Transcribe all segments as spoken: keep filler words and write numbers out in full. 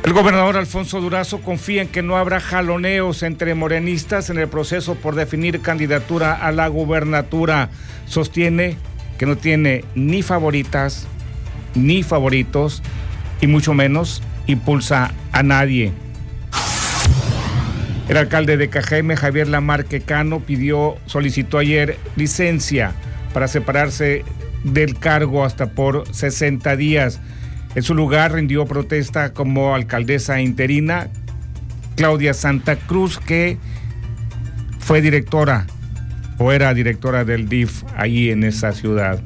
El gobernador Alfonso Durazo confía en que no habrá jaloneos entre morenistas en el proceso por definir candidatura a la gubernatura. Sostiene que no tiene ni favoritas ni favoritos y mucho menos impulsa a nadie. El alcalde de Cajeme, Javier Lamarque Cano, pidió, solicitó ayer licencia para separarse del cargo hasta por sesenta días. En su lugar rindió protesta como alcaldesa interina Claudia Santa Cruz, que fue directora o era directora del D I F allí en esa ciudad.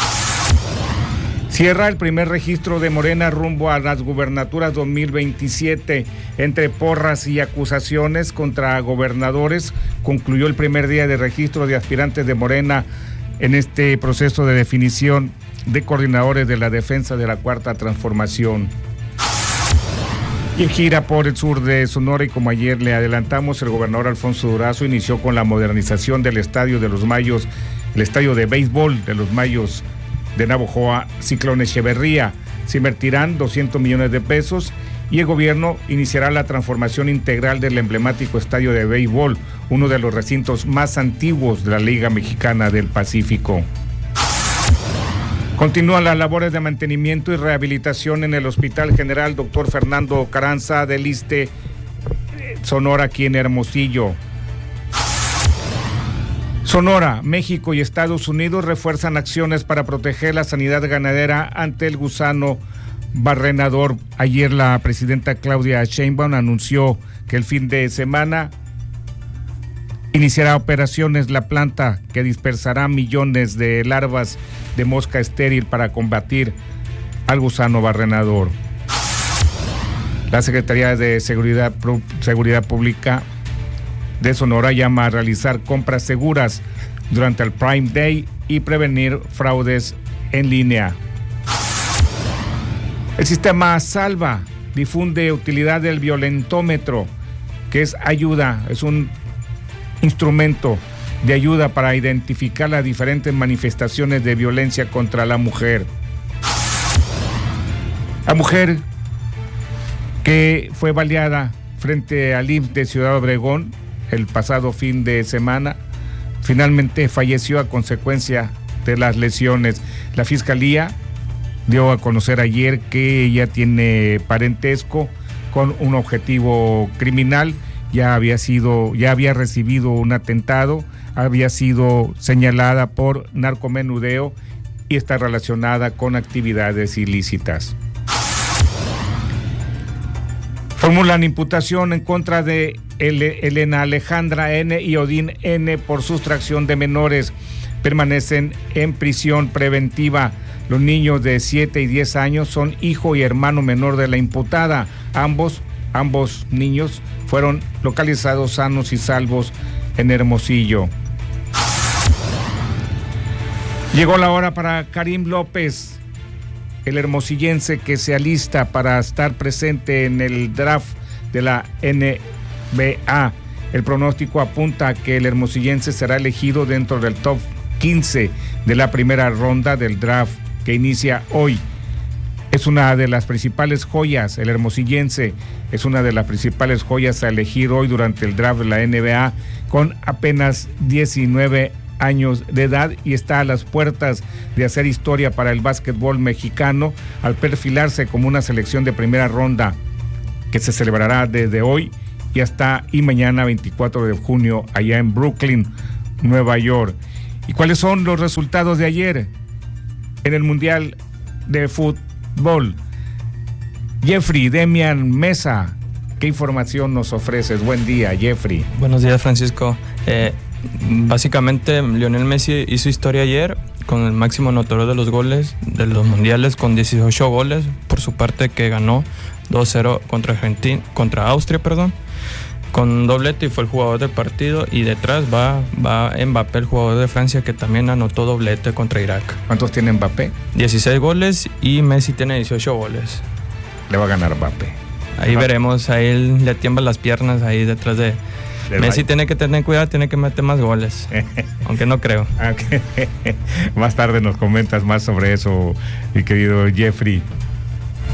Cierra el primer registro de Morena rumbo a las gubernaturas dos mil veintisiete. Entre porras y acusaciones contra gobernadores, concluyó el primer día de registro de aspirantes de Morena en este proceso de definición de coordinadores de la defensa de la Cuarta Transformación. Y en gira por el sur de Sonora, y como ayer le adelantamos, el gobernador Alfonso Durazo inició con la modernización del estadio de los Mayos, el estadio de béisbol de los Mayos de Navojoa, Ciclón Echeverría. Se invertirán doscientos millones de pesos y el gobierno iniciará la transformación integral del emblemático estadio de béisbol, uno de los recintos más antiguos de la Liga Mexicana del Pacífico. Continúan las labores de mantenimiento y rehabilitación en el Hospital General Doctor Fernando Carranza del Iste, Sonora, aquí en Hermosillo. Sonora, México y Estados Unidos refuerzan acciones para proteger la sanidad ganadera ante el gusano barrenador. Ayer la presidenta Claudia Sheinbaum anunció que el fin de semana iniciará operaciones la planta que dispersará millones de larvas de mosca estéril para combatir al gusano barrenador. La Secretaría de Seguridad, Seguridad Pública de Sonora llama a realizar compras seguras durante el Prime Day y prevenir fraudes en línea. El sistema Salva difunde utilidad del violentómetro, que es ayuda, es un instrumento de ayuda para identificar las diferentes manifestaciones de violencia contra la mujer. La mujer que fue baleada frente al I M S S de Ciudad Obregón el pasado fin de semana, finalmente falleció a consecuencia de las lesiones. La Fiscalía dio a conocer ayer que ella tiene parentesco con un objetivo criminal. Ya había sido, ya había recibido un atentado, había sido señalada por narcomenudeo y está relacionada con actividades ilícitas. Formulan imputación en contra de Elena Alejandra N. y Odín N. por sustracción de menores. Permanecen en prisión preventiva. Los niños de siete y diez años son hijo y hermano menor de la imputada. Ambos, ambos niños fueron localizados sanos y salvos en Hermosillo. Llegó la hora para Karim López, el hermosillense que se alista para estar presente en el draft de la N B A. El pronóstico apunta a que el hermosillense será elegido dentro del top quince de la primera ronda del draft que inicia hoy. Es una de las principales joyas, el hermosillense es una de las principales joyas a elegir hoy durante el draft de la N B A, con apenas diecinueve años de edad, y está a las puertas de hacer historia para el básquetbol mexicano al perfilarse como una selección de primera ronda que se celebrará desde hoy y hasta y mañana veinticuatro de junio allá en Brooklyn, Nueva York. ¿Y cuáles son los resultados de ayer en el Mundial de Fútbol? Jeffrey Demian Mesa, ¿qué información nos ofreces? Buen día, Jeffrey. Buenos días, Francisco. Eh, básicamente, Lionel Messi hizo historia ayer con el máximo anotador de los goles de los mundiales, con dieciocho goles, por su parte, que ganó dos cero contra Argentina, contra Austria, perdón, con un doblete y fue el jugador del partido. Y detrás va, va Mbappé, el jugador de Francia, que también anotó doblete contra Irak. ¿Cuántos tiene Mbappé? dieciséis goles y Messi tiene dieciocho goles. Le va a ganar Mbappé. Ahí va. Veremos, ahí le tiemblan las piernas ahí detrás de... Messi tiene que tener cuidado, tiene que meter más goles, aunque no creo. Okay. Más tarde nos comentas más sobre eso, mi querido Jeffrey.